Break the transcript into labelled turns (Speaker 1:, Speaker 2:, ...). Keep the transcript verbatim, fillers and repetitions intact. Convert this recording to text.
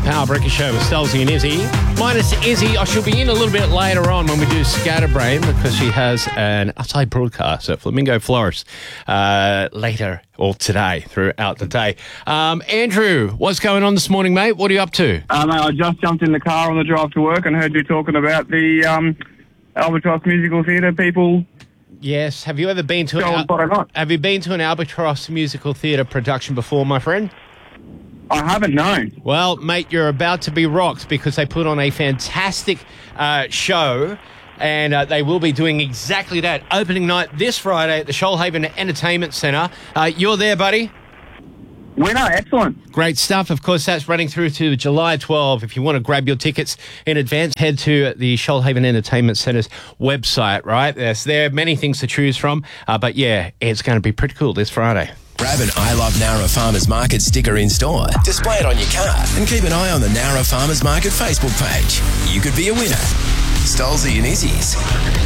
Speaker 1: Power Breaker Show with Stolzy and Izzy. Minus Izzy, I she'll be in a little bit later on when we do Scatterbrain because she has an outside broadcast at Flamingo Florist uh, later or today, throughout the day. Um, Andrew, what's going on this morning, mate? What are you up to?
Speaker 2: Uh, mate, I just jumped in the car on the drive to work and heard you talking about the um, Albatross Musical Theatre people.
Speaker 1: Yes. Have you ever been to
Speaker 2: Go on, Friday night.
Speaker 1: Have you been to an Albatross Musical Theatre production before, my friend?
Speaker 2: I haven't known.
Speaker 1: Well, mate, you're about to be rocked because they put on a fantastic uh, show, and uh, they will be doing exactly that. Opening night this Friday at the Shoalhaven Entertainment Centre. Uh, you're there, buddy?
Speaker 2: Winner, excellent.
Speaker 1: Great stuff. Of course, that's running through to July twelfth. If you want to grab your tickets in advance, head to the Shoalhaven Entertainment Centre's website, right? There's there are many things to choose from, uh, but yeah, it's going to be pretty cool this Friday.
Speaker 3: Grab an I Love Nowra Farmers Market sticker in store, display it on your car, and keep an eye on the Nowra Farmers Market Facebook page. You could be a winner. Stolzy and Izzy's.